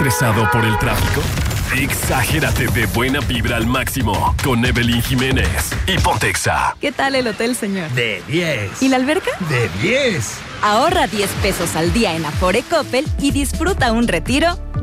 estresado por el tráfico? Exagérate de buena vibra al máximo con Evelyn Jiménez y Pontexa. ¿Qué tal el hotel, señor? De 10. ¿Y la alberca? De 10. Ahorra 10 pesos al día en Afore Coppel y disfruta un retiro